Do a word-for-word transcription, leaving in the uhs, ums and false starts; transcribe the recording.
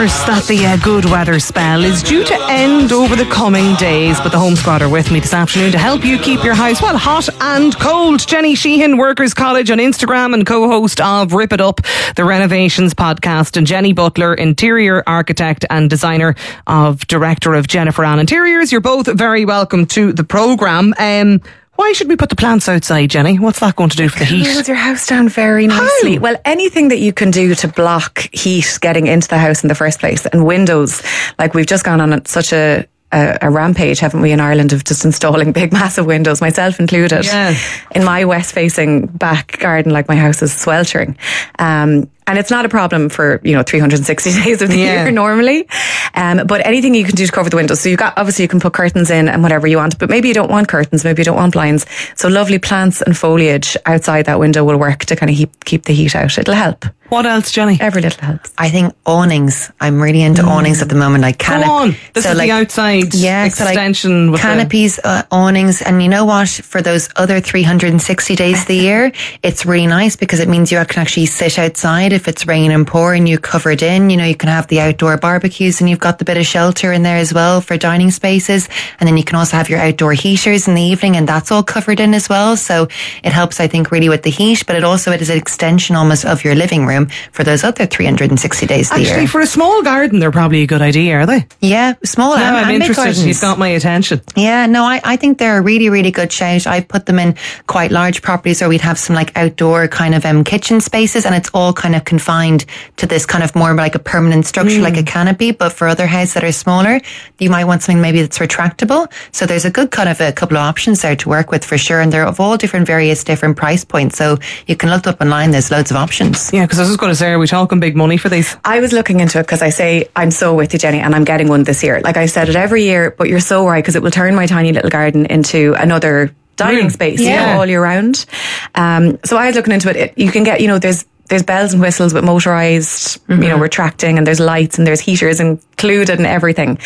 course, that the uh, good weather spell is due to end over the coming days, but the Home Squad are with me this afternoon to help you keep your house, well, hot and cold. Jenny Sheehan, Workers College on Instagram and co-host of Rip It Up, the Renovations podcast, and Jenny Butler, interior architect and designer of director of Jennifer Ann Interiors. You're both very welcome to the programme. Um, Why should we put the plants outside, Jenny? What's that going to do for the heat? Cools your house down very nicely. How? Well, anything that you can do to block heat getting into the house in the first place, and windows. Like, we've just gone on such a a, a rampage, haven't we, in Ireland, of just installing big, massive windows, myself included. Yeah. In my west-facing back garden, like, my house is sweltering. Um, And it's not a problem for, you know, three hundred sixty days of the Yeah. year normally. Um, but anything you can do to cover the windows. So you've got, obviously you can put curtains in and whatever you want, but maybe you don't want curtains, maybe you don't want blinds. So lovely plants and foliage outside that window will work to kind of keep, keep the heat out. It'll help. What else, Jenny? Every little helps. I think awnings. I'm really into mm. awnings at the moment. Like Come canop- on. This so is like, the outside yeah, extension. So like with canopies, the... uh, awnings. And you know what? For those other three hundred sixty days of the year, it's really nice because it means you can actually sit outside if it's raining and pouring, you're covered in. You know, you can have the outdoor barbecues and you've got the bit of shelter in there as well for dining spaces. And then you can also have your outdoor heaters in the evening, and that's all covered in as well. So it helps, I think, really with the heat, but it also it is an extension almost of your living room for those other three hundred sixty days of the year. Actually, for a small garden, they're probably a good idea, are they? Yeah, small Now and, I'm and big interested. gardens. You've got my attention. Yeah, no, I, I think they're a really, really good shout. I've put them in quite large properties where we'd have some like outdoor kind of um, kitchen spaces, and it's all kind of confined to this kind of more like a permanent structure, mm. like a canopy. But for other houses that are smaller, you might want something maybe that's retractable. So there's a good kind of a couple of options there to work with for sure. And they're of all different, various different price points. So you can look up online. There's loads of options. Yeah, because I was just going to say, are we talking big money for these? I was looking into it because I say I'm so with you, Jenny, and I'm getting one this year. Like, I said it every year, but you're so right, because it will turn my tiny little garden into another dining Mm. space, Yeah. you know, all year round. Um, so I was looking into it. it. You can get, you know, there's there's bells and whistles with motorised, mm-hmm. you know, retracting, and there's lights and there's heaters included and everything.